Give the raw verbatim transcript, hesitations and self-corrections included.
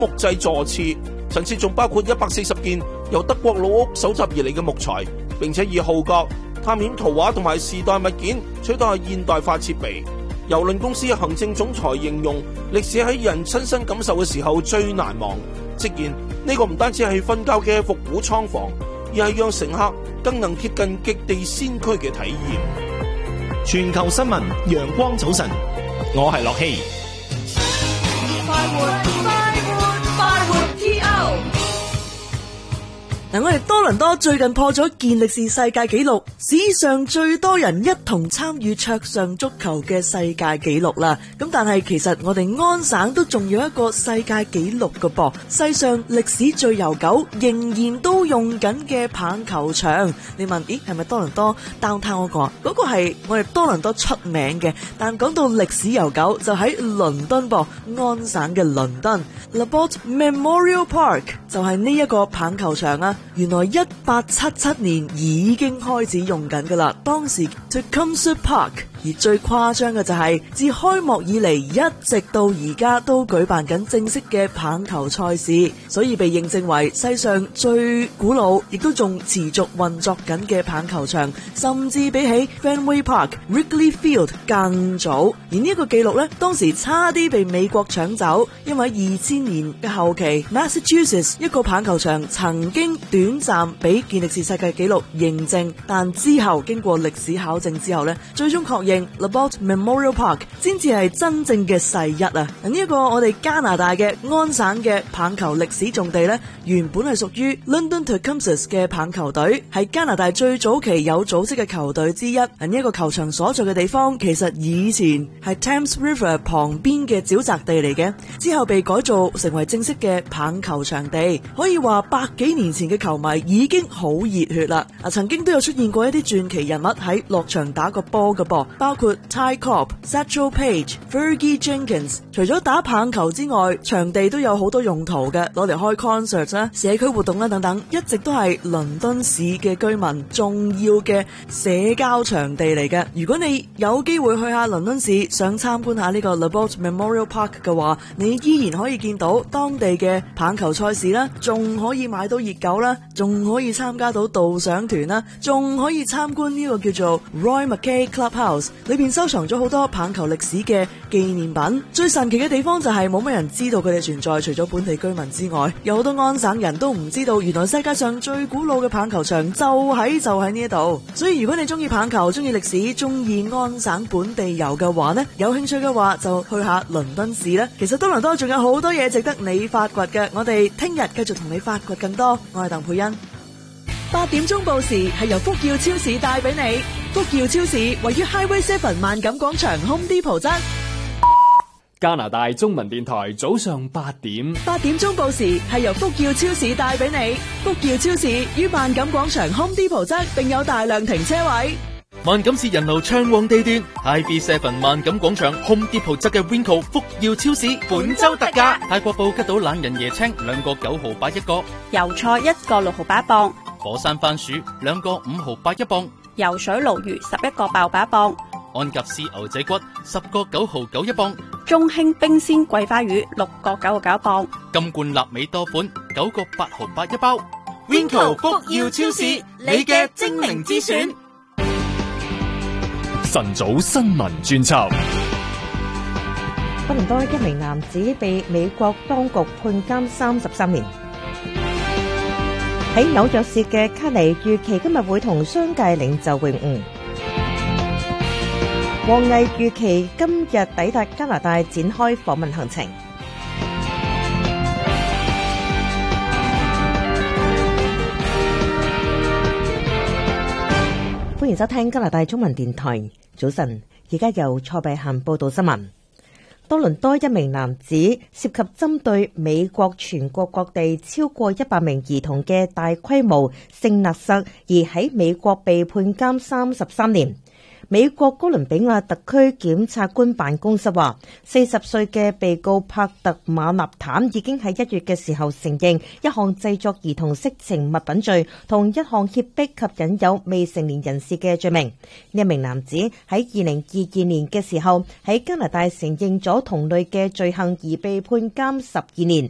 木製坐廁，陳設仲包括一百四十件由德國老屋搜集而嚟嘅木材，並且以號角、探險圖畫同埋時代物件取代現代化設備。郵輪公司行政總裁形容歷史喺人親身感受嘅時候最難忘，直言呢個唔單止係瞓覺嘅復古倉房，而係讓乘客更能貼近極地先驅嘅體驗。 全球新聞陽光早晨，我係樂希。 快活快活快活 T O。 嗱，我哋多倫多最近破咗健力士世界紀錄，史上最多人一同參與桌上足球嘅世界紀錄啦。咁但係其實我哋安省都仲有一個世界紀錄㗎噃，世上歷史最悠久仍然都用緊嘅棒球場。你問，咦係咪多倫多 downtown 嗰個？嗰個係我哋多倫多出名嘅，但講到歷史悠久就喺倫敦噃，安省嘅倫敦 LaBorde Memorial Park 就係呢一個棒球場啊。原來一八七七年已經開始用緊噶啦，當時 Tecumseh Park， 而最誇張嘅就係、是、自開幕以嚟一直到而家都舉辦緊正式嘅棒球賽事，所以被認證為世上最古老亦都仲持續運作緊嘅棒球場，甚至比起 Fenway Park、Wrigley Field 更早。而呢一個紀錄呢，當時差啲被美國搶走，因為二千年嘅後期 Massachusetts 一個棒球場曾經短暫俾健力士世界紀錄認證，但之後經過歷史考證之後呢，最終確認 LaBorde Memorial Park 先至係真正嘅世一啊！呢、這、一個我哋加拿大嘅安省嘅棒球歷史重地呢，原本係屬於 London Tecumseh 嘅棒球隊，係加拿大最早期有組織嘅球隊之一。呢、這、一個球場所在嘅地方，其實以前係 Thames River 旁邊嘅沼澤地嚟嘅，之後被改造成為正式嘅棒球場地。可以話百幾年前嘅球迷已經好熱血啦！啊，曾經都有出現過一啲傳奇人物喺落場打過波嘅噃，包括 Ty Cobb、Satchel Paige、Fergie Jenkins。除咗打棒球之外，場地都有好多用途嘅，攞嚟開 concert 啦、社區活動啦等等，一直都係倫敦市嘅居民重要嘅社交場地嚟嘅。如果你有機會去下倫敦市，想參觀下呢個 LaBorde Memorial Park 嘅話，你依然可以見到當地嘅棒球賽事啦，仲可以買到熱狗啦，仲可以參加到導賞團啦，仲可以參觀呢個叫做 Roy McKay Clubhouse， 裏邊收藏咗好多棒球歷史嘅紀念品。最神奇嘅地方就係冇乜人知道佢哋存在，除咗本地居民之外，有好多安省人都唔知道，原來世界上最古老嘅棒球場就喺就喺呢度。所以如果你中意棒球、中意歷史、中意安省本地遊嘅話呢，有興趣嘅話就去下倫敦市啦。其實多倫多仲有好多嘢值得你發掘嘅，我哋聽日繼續同你發掘更多。我係鄧佩欣。八點鐘報時係由福耀超市帶俾你。福耀超市位於 Highway Seven 萬錦廣場 Home Depot 側。 加拿大中文電台早上八點。 八點鐘報時係由福耀超市帶俾你。福耀超市於萬錦廣場 Home Depot 側，並有大量停車位。 萬錦市人流暢旺地段 I B seven 萬錦廣場 Home Depot 側嘅 Winco 福耀超市本周特價，泰國布吉島懶人椰青兩個九毫八一個， 油菜一個六毫八一磅， 火山番薯兩個五毫八一磅， 游水鱸魚十一個八毫八一磅， 安格斯牛仔骨十個九毫九一磅， 中興冰鮮桂花魚六個九毫九一磅， 金冠臘味多款九個八毫八一包。 Winco 福耀超市，你嘅精明之選。 晨早新聞專輯。 多倫多一名男子被美國當局判監三十三年。喺紐約市嘅卡尼預期今日會同商界領袖會晤。王毅預期今日抵達加拿大展開訪問行程。歡迎收聽加拿大中文電台。早晨，而家由蔡碧嫻報道新聞。多倫多一名男子涉及針對美國全國各地超過一百名兒童嘅大規模性勒索，而喺美國被判監三十三年。美國哥倫比亞特區檢察官辦公室話，四十歲嘅被告帕特馬納坦已經喺一月嘅時候承認一項製作兒童色情物品罪同一項脅迫及引誘未成年人士嘅罪名。呢一名男子喺二零二二年嘅時候喺加拿大承認咗同類嘅罪行而被判監十二年，